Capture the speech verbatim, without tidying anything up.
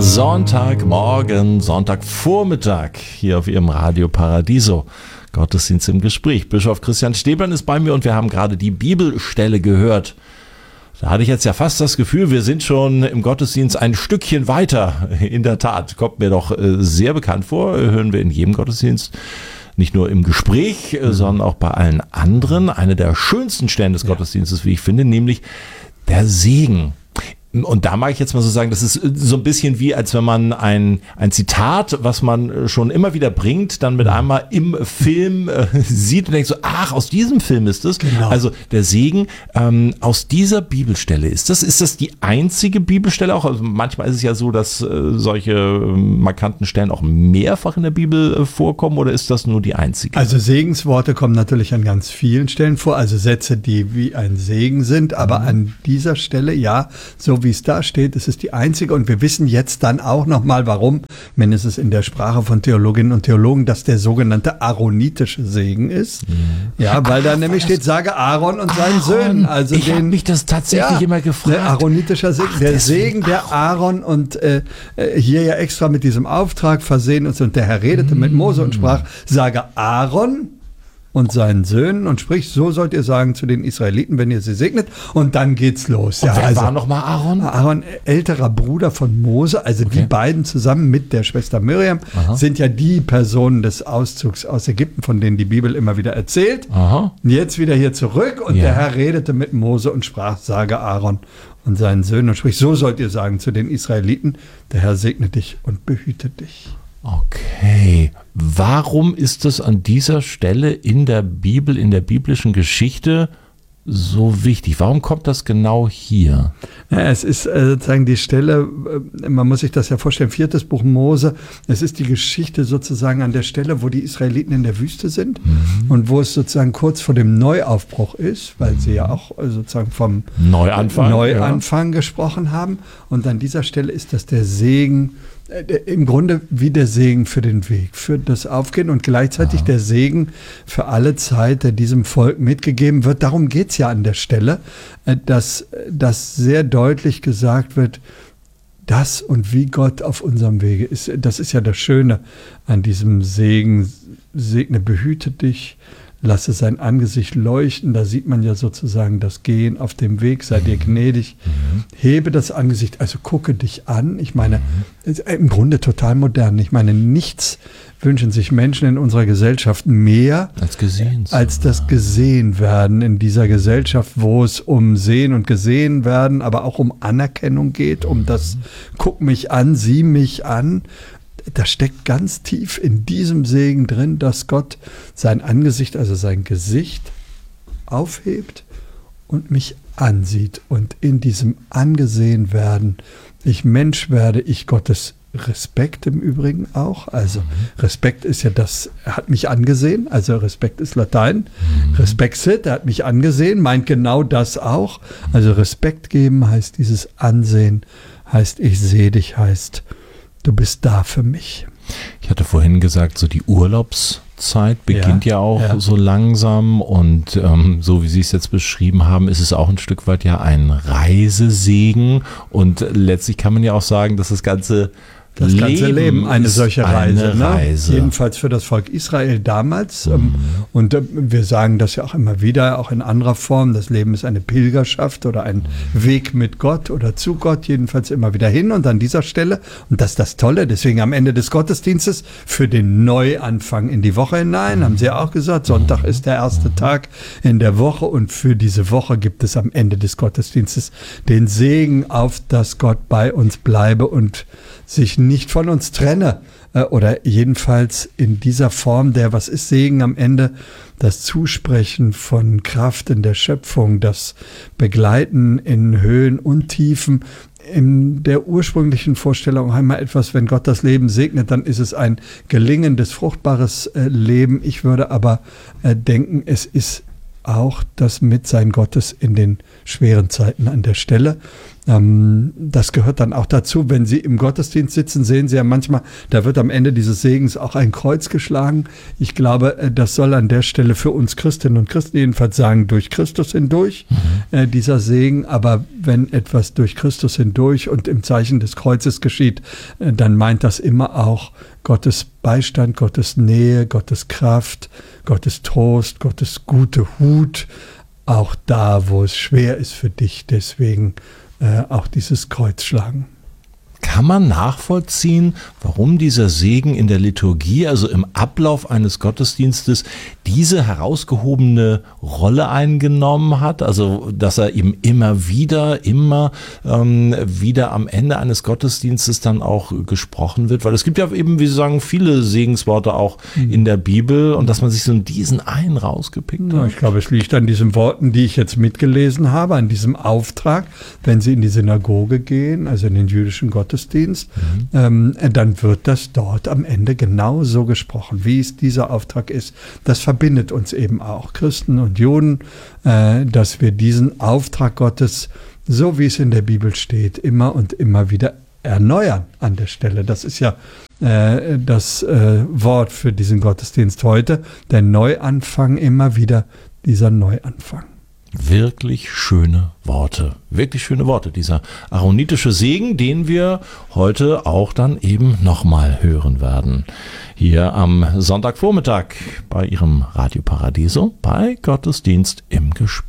Sonntagmorgen, Sonntagvormittag hier auf Ihrem Radio Paradiso. Gottesdienst im Gespräch. Bischof Christian Stäblein ist bei mir und wir haben gerade die Bibelstelle gehört. Da hatte ich jetzt ja fast das Gefühl, wir sind schon im Gottesdienst ein Stückchen weiter. In der Tat, kommt mir doch sehr bekannt vor, hören wir in jedem Gottesdienst. Nicht nur im Gespräch, mhm. sondern auch bei allen anderen. Eine der schönsten Stellen des ja. Gottesdienstes, wie ich finde, nämlich der Segen. Und da mag ich jetzt mal so sagen, das ist so ein bisschen wie, als wenn man ein, ein Zitat, was man schon immer wieder bringt, dann mit einmal im Film äh, sieht und denkt so, ach, aus diesem Film ist das. Genau. Also der Segen ähm, aus dieser Bibelstelle. Ist das, ist das die einzige Bibelstelle auch? Also manchmal ist es ja so, dass äh, solche äh, markanten Stellen auch mehrfach in der Bibel äh, vorkommen, oder ist das nur die einzige? Also Segensworte kommen natürlich an ganz vielen Stellen vor, also Sätze, die wie ein Segen sind, aber mhm. an dieser Stelle, ja, so wie es da steht, es ist die einzige, und wir wissen jetzt dann auch nochmal, warum, wenn es ist in der Sprache von Theologinnen und Theologen, dass der sogenannte aaronitische Segen ist. Mhm. Ja, weil da nämlich steht, sage Aaron und seinen Aaron. Söhnen. Also ich habe mich das tatsächlich ja, immer gefragt. Der aaronitischer Segen, Ach, der Segen der Aaron, und äh, hier ja extra mit diesem Auftrag versehen ist, und der Herr redete mhm. mit Mose und sprach, sage Aaron und seinen Söhnen und sprich, so sollt ihr sagen zu den Israeliten, wenn ihr sie segnet, und dann geht's los. Und ja, wer also, war nochmal Aaron? Aaron, älterer Bruder von Mose, also okay. die beiden zusammen mit der Schwester Miriam Aha. sind ja die Personen des Auszugs aus Ägypten, von denen die Bibel immer wieder erzählt. Aha. Und jetzt wieder hier zurück, und ja. der Herr redete mit Mose und sprach, sage Aaron und seinen Söhnen und sprich, so sollt ihr sagen zu den Israeliten, der Herr segne dich und behüte dich. Okay, warum ist das an dieser Stelle in der Bibel, in der biblischen Geschichte so wichtig? Warum kommt das genau hier? Ja, es ist äh, sozusagen die Stelle, äh, man muss sich das ja vorstellen, viertes Buch Mose, es ist die Geschichte sozusagen an der Stelle, wo die Israeliten in der Wüste sind mhm. und wo es sozusagen kurz vor dem Neuaufbruch ist, weil mhm. sie ja auch äh, sozusagen vom Neuanfang, Neuanfang ja. gesprochen haben, und an dieser Stelle ist das der Segen, im Grunde wie der Segen für den Weg, für das Aufgehen, und gleichzeitig Aha. der Segen für alle Zeit, der diesem Volk mitgegeben wird. Darum geht es ja an der Stelle, dass, dass sehr deutlich gesagt wird, das und wie Gott auf unserem Wege ist. Das ist ja das Schöne an diesem Segen. Segne, behüte dich, lasse sein Angesicht leuchten. Da sieht man ja sozusagen das Gehen auf dem Weg, sei dir gnädig, mhm. hebe das Angesicht, also gucke dich an. Ich meine, mhm. im Grunde total modern. Ich meine, nichts wünschen sich Menschen in unserer Gesellschaft mehr, als gesehen zu als das gesehen werden in dieser Gesellschaft, wo es um Sehen und Gesehen werden, aber auch um Anerkennung geht, um das Guck mich an, sieh mich an. Das steckt ganz tief in diesem Segen drin, dass Gott sein Angesicht, also sein Gesicht, aufhebt und mich ansieht. Und in diesem angesehen werden, ich Mensch werde, ich Gottes Respekt im Übrigen auch. Also mhm. Respekt ist ja das, er hat mich angesehen, also Respekt ist Latein. Mhm. Respexit, er hat mich angesehen, meint genau das auch. Also Respekt geben heißt dieses Ansehen, heißt ich sehe dich, heißt du bist da für mich. Ich hatte vorhin gesagt, so die Urlaubszeit beginnt ja, ja auch ja. so langsam, und ähm, so wie Sie es jetzt beschrieben haben, ist es auch ein Stück weit ja ein Reisesegen, und letztlich kann man ja auch sagen, dass das ganze Das ganze Leben, Leben eine solche Reise, eine ne? Reise. Jedenfalls für das Volk Israel damals. Mhm. Ähm, und äh, wir sagen das ja auch immer wieder, auch in anderer Form. Das Leben ist eine Pilgerschaft oder ein mhm. Weg mit Gott oder zu Gott, jedenfalls immer wieder hin. Und an dieser Stelle, und das ist das Tolle, deswegen am Ende des Gottesdienstes für den Neuanfang in die Woche hinein, mhm. haben sie ja auch gesagt, Sonntag ist der erste mhm. Tag in der Woche, und für diese Woche gibt es am Ende des Gottesdienstes den Segen, auf dass Gott bei uns bleibe und sich nicht von uns trenne, äh, oder jedenfalls in dieser Form der, was ist Segen am Ende? Das Zusprechen von Kraft in der Schöpfung, das Begleiten in Höhen und Tiefen. In der ursprünglichen Vorstellung einmal etwas, wenn Gott das Leben segnet, dann ist es ein gelingendes, fruchtbares äh, Leben. Ich würde aber äh, denken, es ist auch das Mitsein Gottes in den schweren Zeiten an der Stelle. Ähm, das gehört dann auch dazu. Wenn Sie im Gottesdienst sitzen, sehen Sie ja manchmal, da wird am Ende dieses Segens auch ein Kreuz geschlagen. Ich glaube, das soll an der Stelle für uns Christinnen und Christen jedenfalls sagen, durch Christus hindurch, mhm. äh, dieser Segen. Aber wenn etwas durch Christus hindurch und im Zeichen des Kreuzes geschieht, äh, dann meint das immer auch Gottes Beistand, Gottes Nähe, Gottes Kraft, Gottes Trost, Gottes gute Hut, auch da, wo es schwer ist für dich. Deswegen äh, auch dieses Kreuz schlagen. Kann man nachvollziehen, warum dieser Segen in der Liturgie, also im Ablauf eines Gottesdienstes, diese herausgehobene Rolle eingenommen hat? Also, dass er eben immer wieder, immer ähm, wieder am Ende eines Gottesdienstes dann auch gesprochen wird? Weil es gibt ja eben, wie Sie sagen, viele Segensworte auch mhm. in der Bibel und dass man sich so in diesen einen rausgepickt hat. Ich glaube, es liegt an diesen Worten, die ich jetzt mitgelesen habe, an diesem Auftrag, wenn Sie in die Synagoge gehen, also in den jüdischen Gottesdienst, Gottesdienst, mhm. ähm, dann wird das dort am Ende genau so gesprochen, wie es dieser Auftrag ist. Das verbindet uns eben auch, Christen und Juden, äh, dass wir diesen Auftrag Gottes, so wie es in der Bibel steht, immer und immer wieder erneuern an der Stelle. Das ist ja äh, das äh, Wort für diesen Gottesdienst heute, der Neuanfang, immer wieder dieser Neuanfang. Wirklich schöne Worte, wirklich schöne Worte. Dieser aaronitische Segen, den wir heute auch dann eben nochmal hören werden. Hier am Sonntagvormittag bei Ihrem Radio Paradiso bei Gottesdienst im Gespräch.